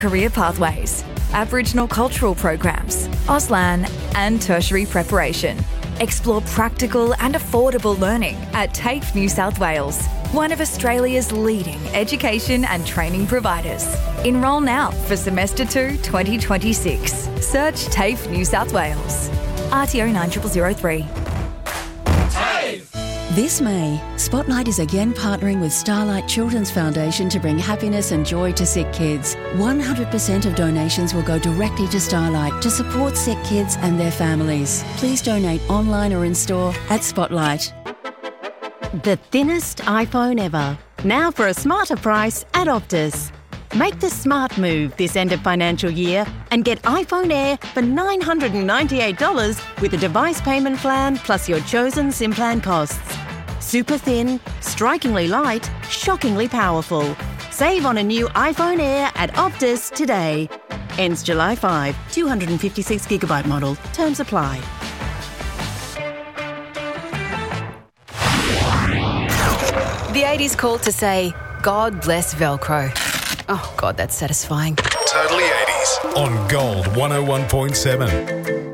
career pathways, Aboriginal cultural programs, Auslan and tertiary preparation. Explore practical and affordable learning at TAFE New South Wales, one of Australia's leading education and training providers. Enrol now for Semester 2 2026. Search TAFE New South Wales. RTO 9003. This May, Spotlight is again partnering with Starlight Children's Foundation to bring happiness and joy to sick kids. 100% of donations will go directly to Starlight to support sick kids and their families. Please donate online or in store at Spotlight. The thinnest iPhone ever. Now for a smarter price at Optus. Make the smart move this end of financial year and get iPhone Air for $998 with a device payment plan plus your chosen SIM plan costs. Super thin, strikingly light, shockingly powerful. Save on a new iPhone Air at Optus today. Ends July 5, 256GB model. Terms apply. The 80s called to say, God bless Velcro. Oh, God, that's satisfying. Totally 80s on Gold 101.7.